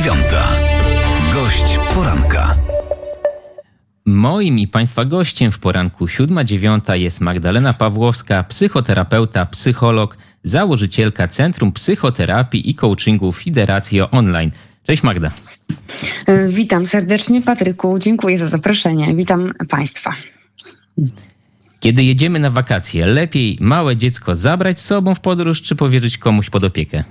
7:09. Gość poranka. Moim i Państwa gościem w poranku 7:09 jest Magdalena Pawłowska, psychoterapeuta, psycholog, założycielka Centrum Psychoterapii i Coachingu Fideratio Online. Cześć Magda. Witam serdecznie, Patryku. Dziękuję za zaproszenie. Witam Państwa. Kiedy jedziemy na wakacje, lepiej małe dziecko zabrać z sobą w podróż, czy powierzyć komuś pod opiekę?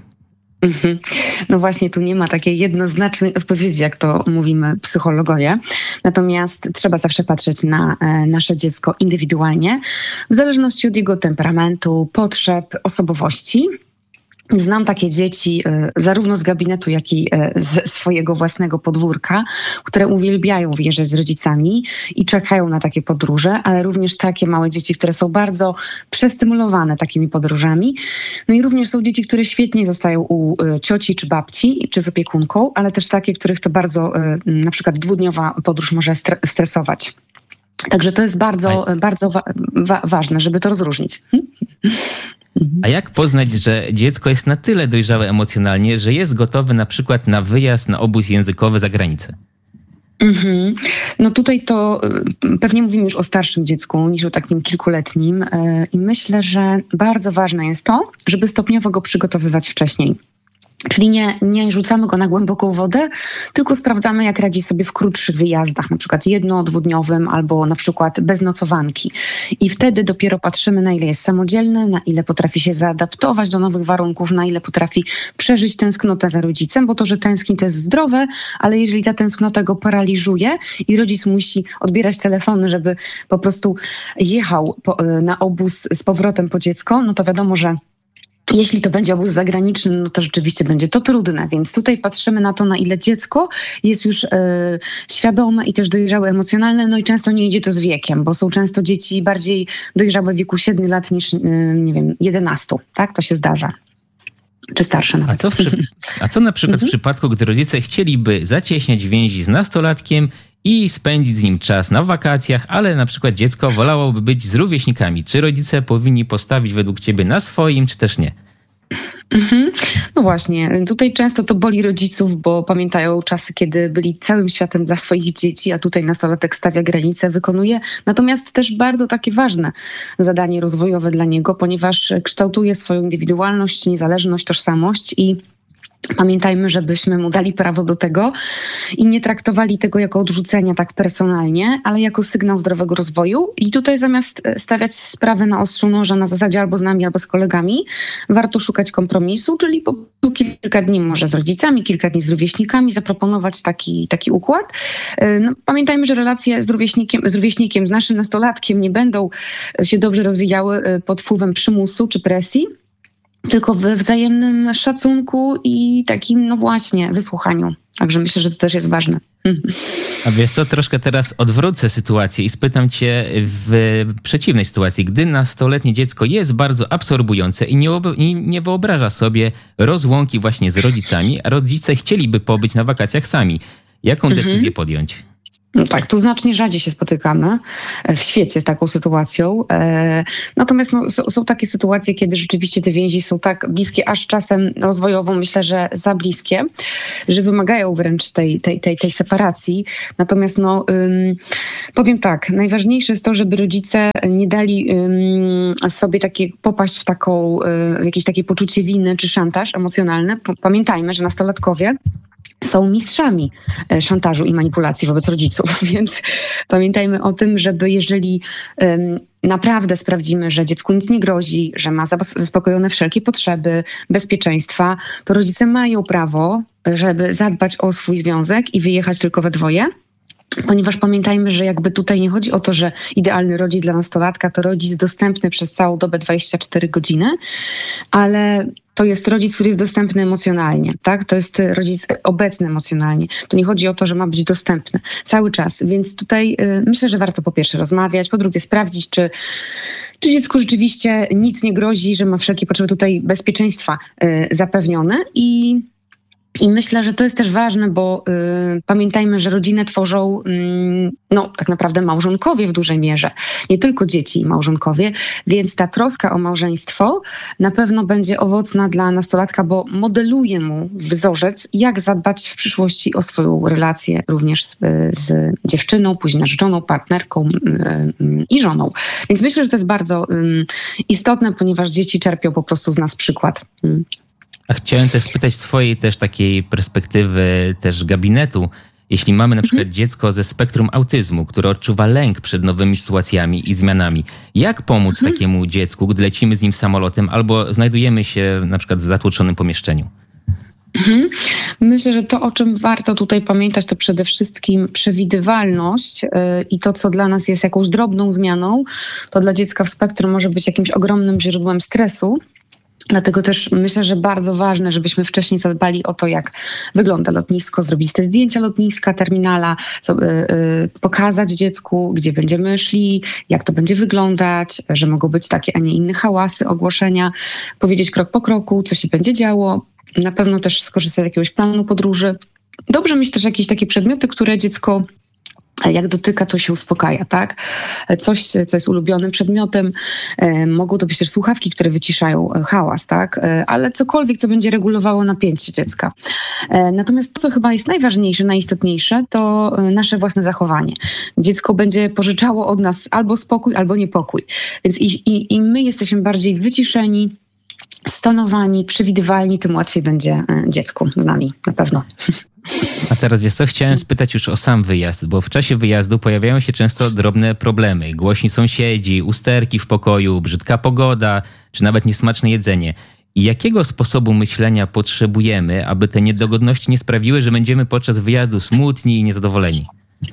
No właśnie, tu nie ma takiej jednoznacznej odpowiedzi, jak to mówimy psychologowie. Natomiast trzeba zawsze patrzeć na nasze dziecko indywidualnie, w zależności od jego temperamentu, potrzeb, osobowości. Znam takie dzieci zarówno z gabinetu, jak i z swojego własnego podwórka, które uwielbiają wyjeżdżać z rodzicami i czekają na takie podróże, ale również takie małe dzieci, które są bardzo przestymulowane takimi podróżami. No i również są dzieci, które świetnie zostają u cioci czy babci, czy z opiekunką, ale też takie, których to bardzo na przykład 2-dniowa podróż może stresować. Także to jest bardzo ważne, żeby to rozróżnić. A jak poznać, że dziecko jest na tyle dojrzałe emocjonalnie, że jest gotowe na przykład na wyjazd na obóz językowy za granicę? No tutaj to pewnie mówimy już o starszym dziecku niż o takim kilkuletnim i myślę, że bardzo ważne jest to, żeby stopniowo go przygotowywać wcześniej. Czyli nie rzucamy go na głęboką wodę, tylko sprawdzamy, jak radzi sobie w krótszych wyjazdach, na przykład 1-2-dniowym albo na przykład bez nocowanki. I wtedy dopiero patrzymy, na ile jest samodzielny, na ile potrafi się zaadaptować do nowych warunków, na ile potrafi przeżyć tęsknotę za rodzicem, bo to, że tęskni, to jest zdrowe, ale jeżeli ta tęsknota go paraliżuje i rodzic musi odbierać telefony, żeby po prostu jechał na obóz z powrotem po dziecko, no to wiadomo, że jeśli to będzie obóz zagraniczny, no to rzeczywiście będzie to trudne, więc tutaj patrzymy na to, na ile dziecko jest już świadome i też dojrzałe emocjonalne, no i często nie idzie to z wiekiem, bo są często dzieci bardziej dojrzałe w wieku 7 lat niż, 11, tak? To się zdarza. Czy starsze nawet. A co na przykład w przypadku, gdy rodzice chcieliby zacieśniać więzi z nastolatkiem i spędzić z nim czas na wakacjach, ale na przykład dziecko wolałoby być z rówieśnikami. Czy rodzice powinni postawić według ciebie na swoim, czy też nie? No właśnie, tutaj często to boli rodziców, bo pamiętają czasy, kiedy byli całym światem dla swoich dzieci, a tutaj nastolatek stawia granice, wykonuje. Natomiast też bardzo takie ważne zadanie rozwojowe dla niego, ponieważ kształtuje swoją indywidualność, niezależność, tożsamość i pamiętajmy, żebyśmy mu dali prawo do tego i nie traktowali tego jako odrzucenia tak personalnie, ale jako sygnał zdrowego rozwoju. I tutaj zamiast stawiać sprawę na ostrzu noża na zasadzie albo z nami, albo z kolegami, warto szukać kompromisu, czyli po prostu kilka dni może z rodzicami, kilka dni z rówieśnikami, zaproponować taki układ. No, pamiętajmy, że relacje z rówieśnikiem, z naszym nastolatkiem nie będą się dobrze rozwijały pod wpływem przymusu czy presji, tylko we wzajemnym szacunku i takim, no właśnie, wysłuchaniu. Także myślę, że to też jest ważne. A wiesz co, troszkę teraz odwrócę sytuację i spytam cię w przeciwnej sytuacji. Gdy nastoletnie dziecko jest bardzo absorbujące i nie wyobraża sobie rozłąki właśnie z rodzicami, a rodzice chcieliby pobyć na wakacjach sami. Jaką decyzję podjąć? No tak, tu znacznie rzadziej się spotykamy w świecie z taką sytuacją. Natomiast są takie sytuacje, kiedy rzeczywiście te więzi są tak bliskie, aż czasem rozwojowo myślę, że za bliskie, że wymagają wręcz tej separacji. Natomiast powiem tak, najważniejsze jest to, żeby rodzice nie dali sobie popaść w jakieś takie poczucie winy czy szantaż emocjonalny. Pamiętajmy, że nastolatkowie są mistrzami szantażu i manipulacji wobec rodziców, więc pamiętajmy o tym, żeby jeżeli naprawdę sprawdzimy, że dziecku nic nie grozi, że ma zaspokojone wszelkie potrzeby bezpieczeństwa, to rodzice mają prawo, żeby zadbać o swój związek i wyjechać tylko we dwoje. Ponieważ pamiętajmy, że jakby tutaj nie chodzi o to, że idealny rodzic dla nastolatka to rodzic dostępny przez całą dobę 24 godziny, ale to jest rodzic, który jest dostępny emocjonalnie, tak? To jest rodzic obecny emocjonalnie. To nie chodzi o to, że ma być dostępny cały czas. Więc tutaj myślę, że warto po pierwsze rozmawiać, po drugie sprawdzić, czy dziecku rzeczywiście nic nie grozi, że ma wszelkie potrzeby tutaj bezpieczeństwa zapewnione I myślę, że to jest też ważne, bo pamiętajmy, że rodzinę tworzą tak naprawdę małżonkowie w dużej mierze. Nie tylko dzieci i małżonkowie, więc ta troska o małżeństwo na pewno będzie owocna dla nastolatka, bo modeluje mu wzorzec, jak zadbać w przyszłości o swoją relację również z dziewczyną, później narzeczoną, partnerką i żoną. Więc myślę, że to jest bardzo istotne, ponieważ dzieci czerpią po prostu z nas przykład. A chciałem też spytać z twojej też takiej perspektywy też gabinetu. Jeśli mamy na przykład dziecko ze spektrum autyzmu, które odczuwa lęk przed nowymi sytuacjami i zmianami, jak pomóc takiemu dziecku, gdy lecimy z nim samolotem albo znajdujemy się na przykład w zatłoczonym pomieszczeniu? Myślę, że to, o czym warto tutaj pamiętać, to przede wszystkim przewidywalność i to, co dla nas jest jakąś drobną zmianą, to dla dziecka w spektrum może być jakimś ogromnym źródłem stresu. Dlatego też myślę, że bardzo ważne, żebyśmy wcześniej zadbali o to, jak wygląda lotnisko, zrobić te zdjęcia lotniska, terminala, pokazać dziecku, gdzie będziemy szli, jak to będzie wyglądać, że mogą być takie, a nie inne hałasy, ogłoszenia, powiedzieć krok po kroku, co się będzie działo. Na pewno też skorzystać z jakiegoś planu podróży. Dobrze mieć też jakieś takie przedmioty, które dziecko jak dotyka, to się uspokaja, tak? Coś, co jest ulubionym przedmiotem. Mogą to być też słuchawki, które wyciszają hałas, tak? Ale cokolwiek, co będzie regulowało napięcie dziecka. Natomiast to, co chyba jest najważniejsze, najistotniejsze, to nasze własne zachowanie. Dziecko będzie pożyczało od nas albo spokój, albo niepokój. Więc i my jesteśmy bardziej wyciszeni, stonowani, przewidywalni, tym łatwiej będzie dziecku z nami, na pewno. A teraz wiesz co, chciałem spytać już o sam wyjazd, bo w czasie wyjazdu pojawiają się często drobne problemy. Głośni sąsiedzi, usterki w pokoju, brzydka pogoda, czy nawet niesmaczne jedzenie. I jakiego sposobu myślenia potrzebujemy, aby te niedogodności nie sprawiły, że będziemy podczas wyjazdu smutni i niezadowoleni?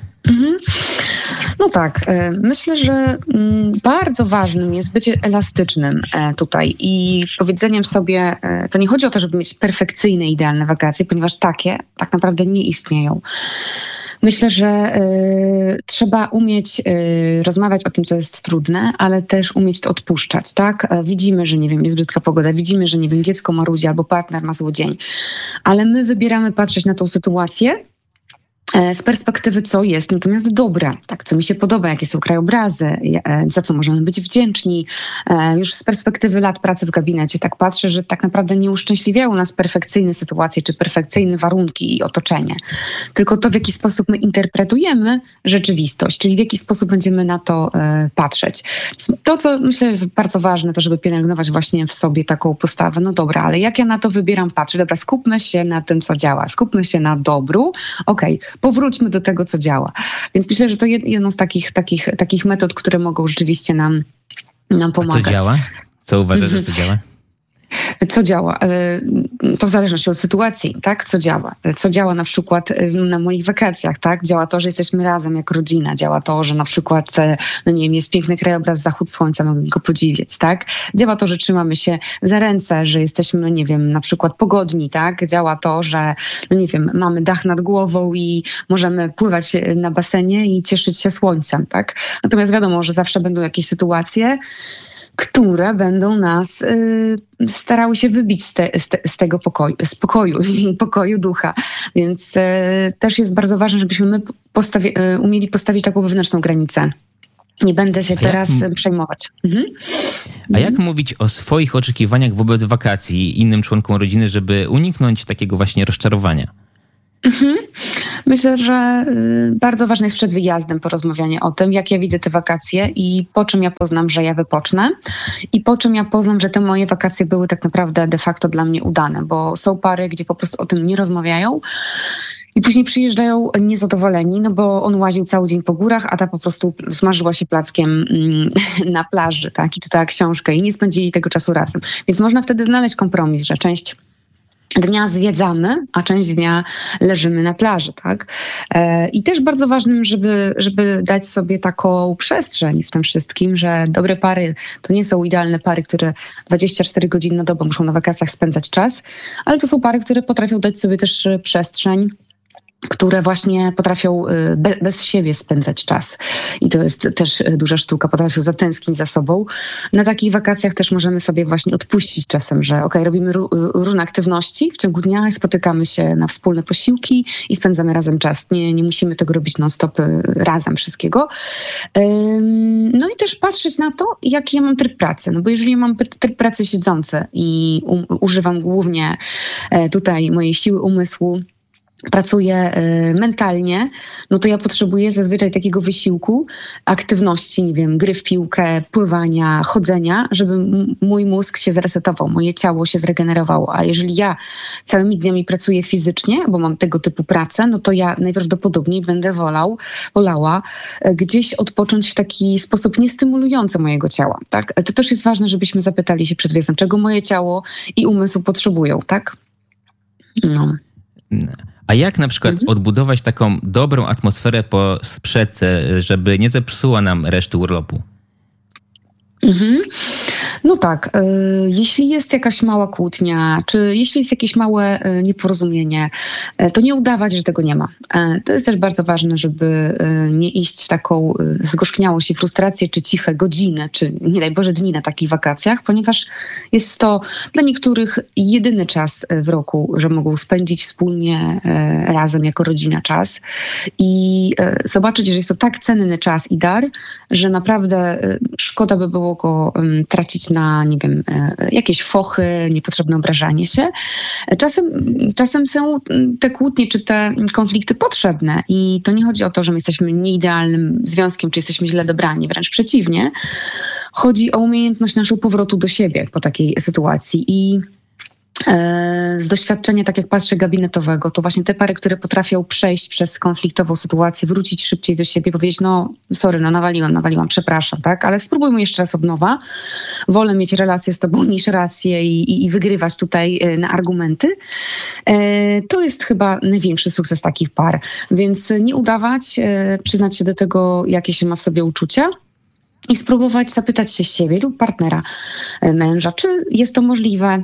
No tak, myślę, że bardzo ważnym jest bycie elastycznym tutaj i powiedzeniem sobie, to nie chodzi o to, żeby mieć perfekcyjne, idealne wakacje, ponieważ takie tak naprawdę nie istnieją. Myślę, że trzeba umieć rozmawiać o tym, co jest trudne, ale też umieć to odpuszczać, tak? Widzimy, że nie wiem, jest brzydka pogoda, widzimy, że nie wiem, dziecko marudzi albo partner ma zły dzień, ale my wybieramy patrzeć na tą sytuację z perspektywy, co jest natomiast dobre, tak, co mi się podoba, jakie są krajobrazy, za co możemy być wdzięczni. Już z perspektywy lat pracy w gabinecie tak patrzę, że tak naprawdę nie uszczęśliwiają nas perfekcyjne sytuacje czy perfekcyjne warunki i otoczenie, tylko to, w jaki sposób my interpretujemy rzeczywistość, czyli w jaki sposób będziemy na to patrzeć. To, co myślę jest bardzo ważne, to żeby pielęgnować właśnie w sobie taką postawę, no dobra, ale jak ja na to wybieram patrzeć? Dobra, skupmy się na tym, co działa, skupmy się na dobru, okej, powróćmy do tego, co działa. Więc myślę, że to jedno z takich metod, które mogą rzeczywiście nam pomagać. A co działa? Co uważasz, że co działa? Co działa? To w zależności od sytuacji, tak? Co działa? Co działa na przykład na moich wakacjach, tak? Działa to, że jesteśmy razem jak rodzina. Działa to, że na przykład, no nie wiem, jest piękny krajobraz, zachód słońca, mogę go podziwiać, tak? Działa to, że trzymamy się za ręce, że jesteśmy, nie wiem, na przykład pogodni, tak? Działa to, że, no nie wiem, mamy dach nad głową i możemy pływać na basenie i cieszyć się słońcem, tak? Natomiast wiadomo, że zawsze będą jakieś sytuacje, które będą nas starały się wybić z tego spokoju i pokoju ducha. Więc też jest bardzo ważne, żebyśmy my umieli postawić taką wewnętrzną granicę. Nie będę się teraz przejmować. A jak mówić o swoich oczekiwaniach wobec wakacji innym członkom rodziny, żeby uniknąć takiego właśnie rozczarowania? Myślę, że bardzo ważne jest przed wyjazdem porozmawianie o tym, jak ja widzę te wakacje i po czym ja poznam, że ja wypocznę i po czym ja poznam, że te moje wakacje były tak naprawdę de facto dla mnie udane, bo są pary, gdzie po prostu o tym nie rozmawiają i później przyjeżdżają niezadowoleni, no bo on łaził cały dzień po górach, a ta po prostu smażyła się plackiem na plaży, tak, i czytała książkę i nie spędzili tego czasu razem. Więc można wtedy znaleźć kompromis, że część dnia zwiedzamy, a część dnia leżymy na plaży, tak? I też bardzo ważnym, żeby dać sobie taką przestrzeń w tym wszystkim, że dobre pary to nie są idealne pary, które 24 godziny na dobę muszą na wakacjach spędzać czas, ale to są pary, które potrafią dać sobie też przestrzeń które właśnie potrafią bez siebie spędzać czas. I to jest też duża sztuka, potrafią zatęsknić za sobą. Na takich wakacjach też możemy sobie właśnie odpuścić czasem, że robimy różne aktywności w ciągu dnia, spotykamy się na wspólne posiłki i spędzamy razem czas. Nie musimy tego robić non-stop razem wszystkiego. No i też patrzeć na to, jaki ja mam tryb pracy. No bo jeżeli ja mam tryb pracy siedzący i używam głównie tutaj mojej siły umysłu, pracuję mentalnie, no to ja potrzebuję zazwyczaj takiego wysiłku, aktywności, nie wiem, gry w piłkę, pływania, chodzenia, żeby mój mózg się zresetował, moje ciało się zregenerowało. A jeżeli ja całymi dniami pracuję fizycznie, bo mam tego typu pracę, no to ja najprawdopodobniej będę wolała gdzieś odpocząć w taki sposób niestymulujący mojego ciała, tak? To też jest ważne, żebyśmy zapytali się przed wyjazdem, czego moje ciało i umysł potrzebują, tak? No. A jak na przykład odbudować taką dobrą atmosferę po sprzedce, żeby nie zepsuła nam reszty urlopu? No tak, jeśli jest jakaś mała kłótnia, czy jeśli jest jakieś małe nieporozumienie, to nie udawać, że tego nie ma. To jest też bardzo ważne, żeby nie iść w taką zgorzkniałość i frustrację, czy ciche godziny, czy nie daj Boże dni na takich wakacjach, ponieważ jest to dla niektórych jedyny czas w roku, że mogą spędzić wspólnie razem jako rodzina czas i zobaczyć, że jest to tak cenny czas i dar, że naprawdę szkoda by było go tracić na, nie wiem, jakieś fochy, niepotrzebne obrażanie się. Czasem są te kłótnie czy te konflikty potrzebne i to nie chodzi o to, że my jesteśmy nieidealnym związkiem, czy jesteśmy źle dobrani, wręcz przeciwnie. Chodzi o umiejętność naszego powrotu do siebie po takiej sytuacji i z doświadczenia, tak jak patrzę, gabinetowego, to właśnie te pary, które potrafią przejść przez konfliktową sytuację, wrócić szybciej do siebie, powiedzieć, no sorry, no nawaliłam, przepraszam, tak, ale spróbujmy jeszcze raz od nowa. Wolę mieć relację z tobą niż rację i wygrywać tutaj na argumenty. To jest chyba największy sukces takich par, więc nie udawać, przyznać się do tego, jakie się ma w sobie uczucia, i spróbować zapytać się siebie lub partnera, męża, czy jest to możliwe,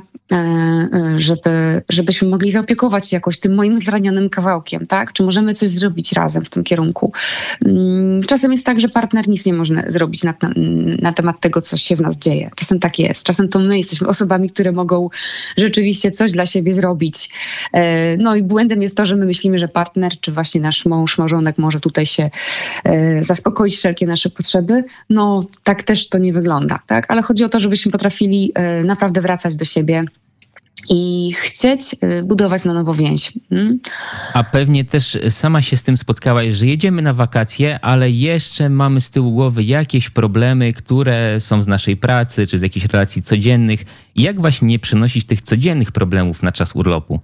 żebyśmy mogli zaopiekować się jakoś tym moim zranionym kawałkiem, tak? Czy możemy coś zrobić razem w tym kierunku? Czasem jest tak, że partner nic nie może zrobić na temat tego, co się w nas dzieje. Czasem tak jest. Czasem to my jesteśmy osobami, które mogą rzeczywiście coś dla siebie zrobić. No i błędem jest to, że my myślimy, że partner, czy właśnie nasz mąż, małżonek może tutaj się zaspokoić wszelkie nasze potrzeby. No tak też to nie wygląda, tak? Ale chodzi o to, żebyśmy potrafili naprawdę wracać do siebie i chcieć budować na nowo więź. A pewnie też sama się z tym spotkałaś, że jedziemy na wakacje, ale jeszcze mamy z tyłu głowy jakieś problemy, które są z naszej pracy, czy z jakichś relacji codziennych. Jak właśnie nie przenosić tych codziennych problemów na czas urlopu?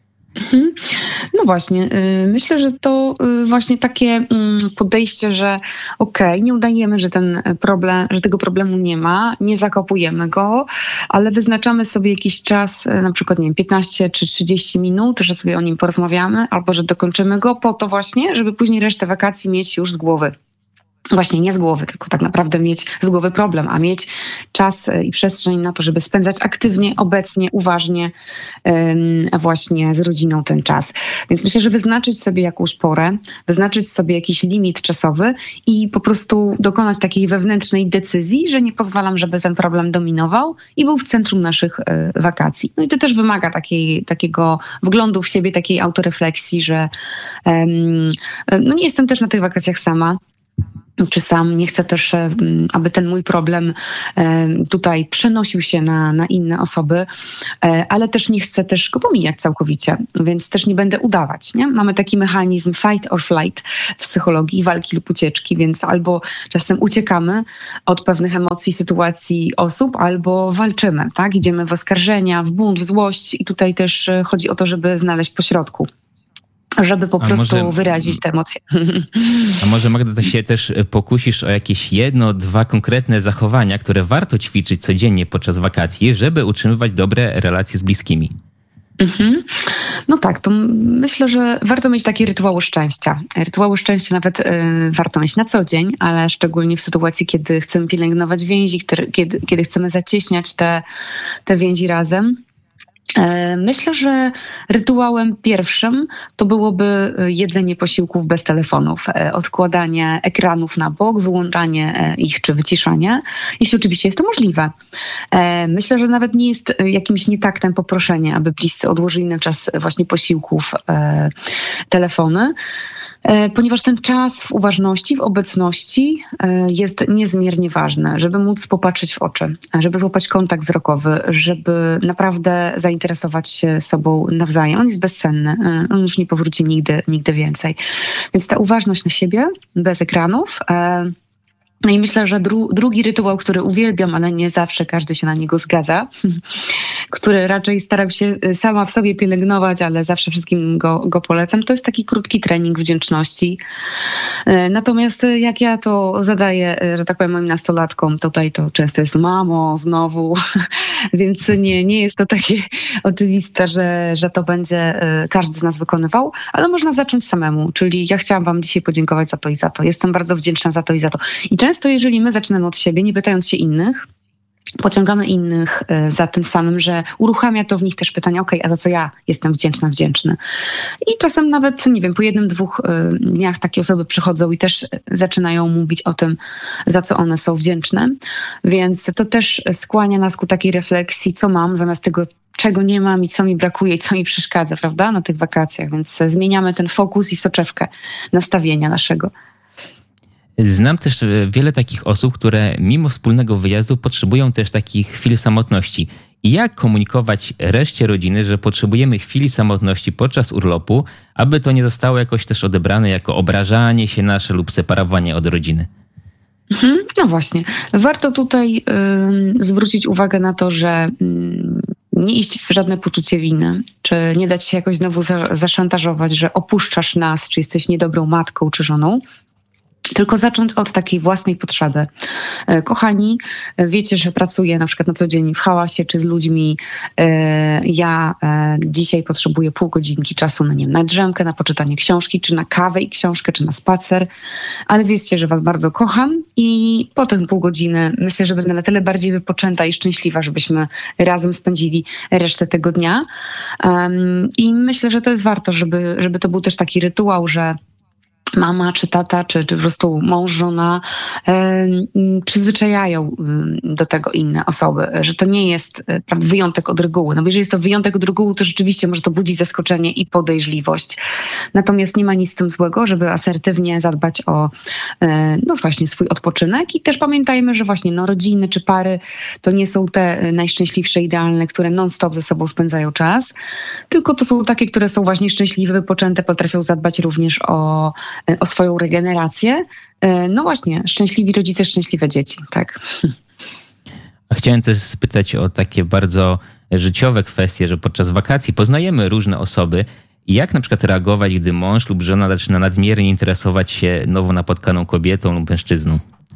No właśnie, myślę, że to właśnie takie podejście, że nie udajemy, że że tego problemu nie ma, nie zakopujemy go, ale wyznaczamy sobie jakiś czas, na przykład, nie wiem, 15 czy 30 minut, że sobie o nim porozmawiamy, albo że dokończymy go po to właśnie, żeby później resztę wakacji mieć już z głowy. Właśnie nie z głowy, tylko tak naprawdę mieć z głowy problem, a mieć czas i przestrzeń na to, żeby spędzać aktywnie, obecnie, uważnie właśnie z rodziną ten czas. Więc myślę, że wyznaczyć sobie jakąś porę, wyznaczyć sobie jakiś limit czasowy i po prostu dokonać takiej wewnętrznej decyzji, że nie pozwalam, żeby ten problem dominował i był w centrum naszych wakacji. No i to też wymaga takiego wglądu w siebie, takiej autorefleksji, że no nie jestem też na tych wakacjach sama, czy sam. Nie chcę też, aby ten mój problem tutaj przenosił się na inne osoby, ale też nie chcę też go pomijać całkowicie, więc też nie będę udawać. Nie? Mamy taki mechanizm fight or flight w psychologii, walki lub ucieczki, więc albo czasem uciekamy od pewnych emocji, sytuacji, osób, albo walczymy. Tak? Idziemy w oskarżenia, w bunt, w złość i tutaj też chodzi o to, żeby znaleźć pośrodku, żeby po prostu wyrazić te emocje. A może, Magda, to się też pokusisz o jakieś 1-2 konkretne zachowania, które warto ćwiczyć codziennie podczas wakacji, żeby utrzymywać dobre relacje z bliskimi? No tak, to myślę, że warto mieć takie rytuały szczęścia. Rytuały szczęścia nawet warto mieć na co dzień, ale szczególnie w sytuacji, kiedy chcemy pielęgnować więzi, kiedy chcemy zacieśniać te więzi razem. Myślę, że rytuałem pierwszym to byłoby jedzenie posiłków bez telefonów, odkładanie ekranów na bok, wyłączanie ich czy wyciszanie, jeśli oczywiście jest to możliwe. Myślę, że nawet nie jest jakimś nietaktem poproszenie, aby bliscy odłożyli na czas właśnie posiłków telefony. Ponieważ ten czas w uważności, w obecności jest niezmiernie ważny, żeby móc popatrzeć w oczy, żeby złapać kontakt wzrokowy, żeby naprawdę zainteresować się sobą nawzajem. On jest bezcenny, on już nie powróci nigdy więcej. Więc ta uważność na siebie, bez ekranów. No i myślę, że drugi rytuał, który uwielbiam, ale nie zawsze każdy się na niego zgadza, który raczej staram się sama w sobie pielęgnować, ale zawsze wszystkim go polecam, to jest taki krótki trening wdzięczności. Natomiast jak ja to zadaję, że tak powiem, moim nastolatkom, tutaj to często jest mamo, znowu, więc nie jest to takie oczywiste, że to będzie każdy z nas wykonywał, ale można zacząć samemu, czyli ja chciałam wam dzisiaj podziękować za to i za to. Jestem bardzo wdzięczna za to i za to. I często jeżeli my zaczynamy od siebie, nie pytając się innych, pociągamy innych za tym samym, że uruchamia to w nich też pytanie, okej, a za co ja jestem wdzięczny. I czasem nawet, nie wiem, po 1-2 dniach takie osoby przychodzą i też zaczynają mówić o tym, za co one są wdzięczne. Więc to też skłania nas ku takiej refleksji, co mam zamiast tego, czego nie mam i co mi brakuje i co mi przeszkadza, prawda, na tych wakacjach. Więc zmieniamy ten fokus i soczewkę nastawienia naszego. Znam też wiele takich osób, które mimo wspólnego wyjazdu potrzebują też takich chwil samotności. I jak komunikować reszcie rodziny, że potrzebujemy chwili samotności podczas urlopu, aby to nie zostało jakoś też odebrane jako obrażanie się nasze lub separowanie od rodziny? No właśnie. Warto tutaj zwrócić uwagę na to, że nie iść w żadne poczucie winy, czy nie dać się jakoś znowu zaszantażować, że opuszczasz nas, czy jesteś niedobrą matką czy żoną. Tylko zacząć od takiej własnej potrzeby. Kochani, wiecie, że pracuję na przykład na co dzień w hałasie czy z ludźmi. Ja dzisiaj potrzebuję pół godzinki czasu na, nie wiem, na drzemkę, na poczytanie książki, czy na kawę i książkę, czy na spacer. Ale wiecie, że was bardzo kocham i po tych pół godziny myślę, że będę na tyle bardziej wypoczęta i szczęśliwa, żebyśmy razem spędzili resztę tego dnia. I myślę, że to jest warto, żeby to był też taki rytuał, że mama, czy tata, czy po prostu mąż, żona przyzwyczajają do tego inne osoby, że to nie jest wyjątek od reguły. No bo jeżeli jest to wyjątek od reguły, to rzeczywiście może to budzić zaskoczenie i podejrzliwość. Natomiast nie ma nic z tym złego, żeby asertywnie zadbać o no właśnie swój odpoczynek i też pamiętajmy, że właśnie no, rodziny czy pary to nie są te najszczęśliwsze, idealne, które non-stop ze sobą spędzają czas, tylko to są takie, które są właśnie szczęśliwe, wypoczęte, potrafią zadbać również o swoją regenerację. No właśnie, szczęśliwi rodzice, szczęśliwe dzieci, tak. A chciałem też spytać o takie bardzo życiowe kwestie, że podczas wakacji poznajemy różne osoby. I jak na przykład reagować, gdy mąż lub żona zaczyna nadmiernie interesować się nowo napotkaną kobietą lub mężczyzną?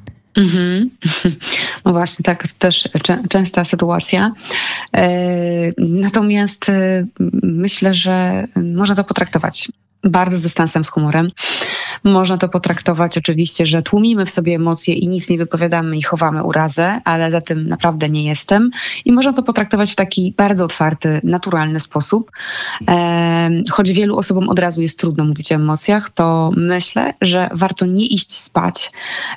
No właśnie, tak, to też częsta sytuacja. Natomiast myślę, że można to potraktować bardzo z dystansem, z humorem. Można to potraktować oczywiście, że tłumimy w sobie emocje i nic nie wypowiadamy i chowamy urazę, ale za tym naprawdę nie jestem. I można to potraktować w taki bardzo otwarty, naturalny sposób. Choć wielu osobom od razu jest trudno mówić o emocjach, to myślę, że warto nie iść spać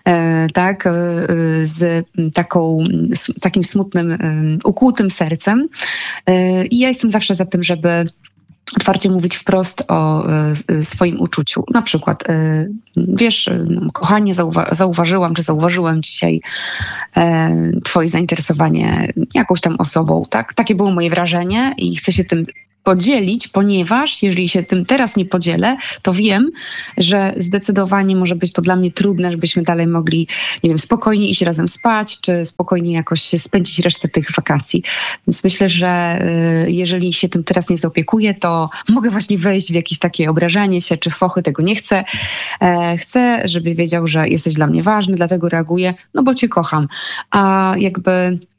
z takim smutnym, ukłutym sercem. I ja jestem zawsze za tym, żeby otwarcie mówić wprost o swoim uczuciu. Na przykład, wiesz, kochanie, zauważyłam, czy zauważyłem dzisiaj twoje zainteresowanie jakąś tam osobą. Tak? Takie było moje wrażenie i chcę się tym podzielić, ponieważ jeżeli się tym teraz nie podzielę, to wiem, że zdecydowanie może być to dla mnie trudne, żebyśmy dalej mogli, nie wiem, spokojnie iść razem spać, czy spokojnie jakoś spędzić resztę tych wakacji. Więc myślę, że jeżeli się tym teraz nie zaopiekuję, to mogę właśnie wejść w jakieś takie obrażanie się, czy fochy, tego nie chcę. Chcę, żeby wiedział, że jesteś dla mnie ważny, dlatego reaguję, no bo cię kocham. A jakby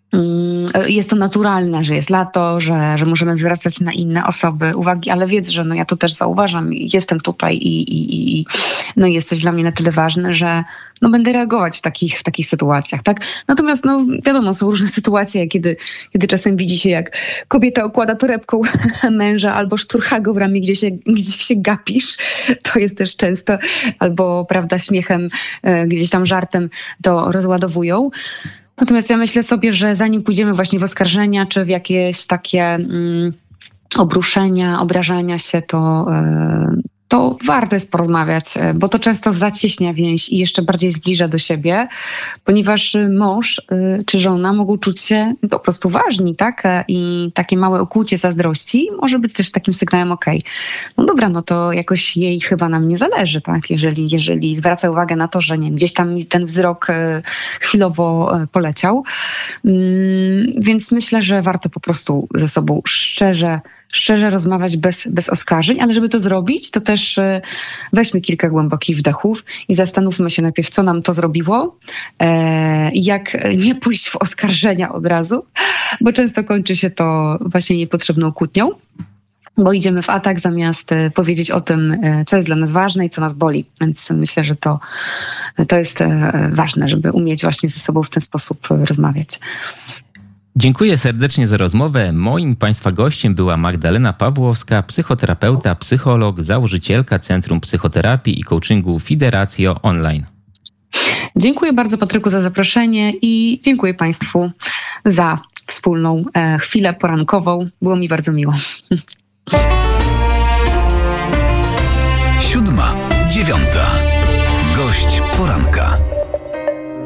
jest to naturalne, że jest lato, że możemy zwracać na inne osoby uwagi, ale wiedz, że no ja to też zauważam, jestem tutaj i no jesteś dla mnie na tyle ważny, że no będę reagować w takich sytuacjach, tak? Natomiast no wiadomo, są różne sytuacje, kiedy czasem widzi się, jak kobieta okłada torebką męża albo szturcha go w ramię, gdzie się gapisz. To jest też często, albo prawda, śmiechem, gdzieś tam żartem to rozładowują. Natomiast ja myślę sobie, że zanim pójdziemy właśnie w oskarżenia, czy w jakieś takie obruszenia, obrażania się, to warto jest porozmawiać, bo to często zacieśnia więź i jeszcze bardziej zbliża do siebie, ponieważ mąż czy żona mogą czuć się po prostu ważni, tak? I takie małe ukłucie zazdrości może być też takim sygnałem, no dobra, no to jakoś jej chyba na mnie zależy, tak? Jeżeli zwraca uwagę na to, że nie wiem, gdzieś tam mi ten wzrok chwilowo poleciał. Więc myślę, że warto po prostu ze sobą szczerze rozmawiać bez oskarżeń, ale żeby to zrobić, to też weźmy kilka głębokich wdechów i zastanówmy się najpierw, co nam to zrobiło i jak nie pójść w oskarżenia od razu, bo często kończy się to właśnie niepotrzebną kłótnią, bo idziemy w atak zamiast powiedzieć o tym, co jest dla nas ważne i co nas boli. Więc myślę, że to jest ważne, żeby umieć właśnie ze sobą w ten sposób rozmawiać. Dziękuję serdecznie za rozmowę. Moim Państwa gościem była Magdalena Pawłowska, psychoterapeuta, psycholog, założycielka Centrum Psychoterapii i Coachingu Fideratio Online. Dziękuję bardzo, Patryku, za zaproszenie i dziękuję Państwu za wspólną chwilę porankową. Było mi bardzo miło. 7:09. Gość poranka.